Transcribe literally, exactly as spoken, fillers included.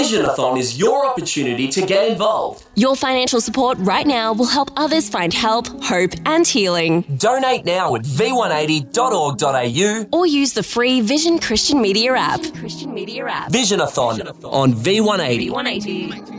Visionathon is your opportunity to get involved. Your financial support right now will help others find help, hope and healing. Donate now at v one eighty dot org dot a u or use the free Vision Christian Media app. Christian Media app. Visionathon on V one eighty. V one eighty.